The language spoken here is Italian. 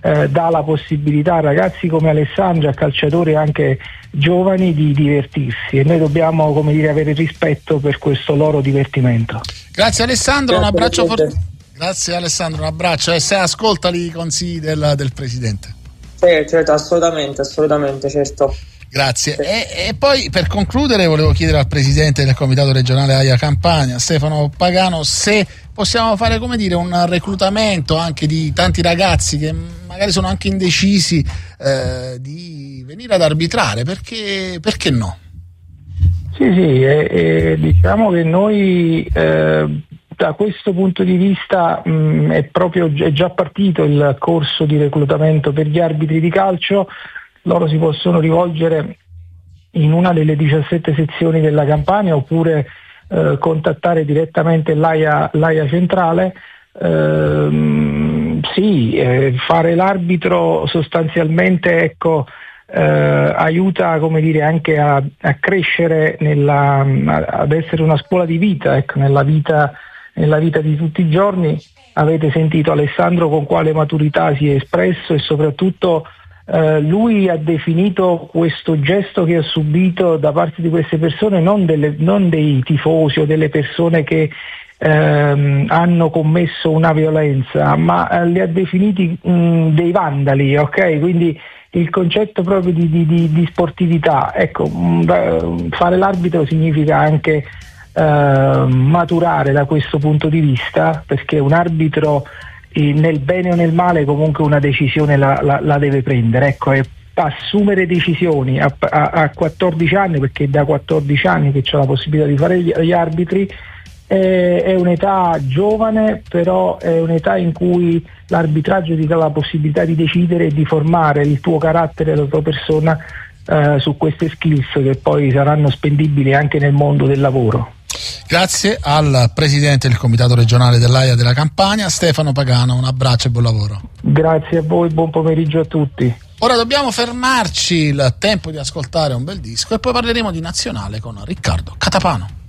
dà la possibilità a ragazzi come Alessandro, a calciatori anche giovani, di divertirsi, e noi dobbiamo, come dire, avere rispetto per questo loro divertimento. Grazie Alessandro, un abbraccio grazie Alessandro, un abbraccio, e se ascolta i consigli del presidente. Certo, assolutamente, certo. Grazie. E poi per concludere volevo chiedere al presidente del comitato regionale AIA Campania, Stefano Pagano, se possiamo fare, come dire, un reclutamento anche di tanti ragazzi che magari sono anche indecisi di venire ad arbitrare, perché no? Sì, diciamo che noi da questo punto di vista è già partito il corso di reclutamento per gli arbitri di calcio. Loro si possono rivolgere in una delle 17 sezioni della Campania, oppure contattare direttamente l'AIA centrale. Fare l'arbitro sostanzialmente, ecco, aiuta, come dire, anche a crescere ad essere una scuola di vita, ecco, nella vita di tutti i giorni. Avete sentito Alessandro con quale maturità si è espresso, e soprattutto lui ha definito questo gesto che ha subito da parte di queste persone non dei tifosi o delle persone che hanno commesso una violenza, ma li ha definiti dei vandali, ok? Quindi il concetto proprio di sportività, ecco, fare l'arbitro significa anche maturare da questo punto di vista, perché un arbitro nel bene o nel male comunque una decisione la deve prendere, ecco, e assumere decisioni a 14 anni, perché è da 14 anni che c'è la possibilità di fare gli arbitri. È un'età giovane, però è un'età in cui l'arbitraggio ti dà la possibilità di decidere e di formare il tuo carattere e la tua persona su queste skills che poi saranno spendibili anche nel mondo del lavoro. Grazie al presidente del comitato regionale dell'AIA della Campania, Stefano Pagano, un abbraccio e buon lavoro. Grazie a voi, buon pomeriggio a tutti. Ora dobbiamo fermarci, il tempo di ascoltare un bel disco, e poi parleremo di nazionale con Riccardo Catapano.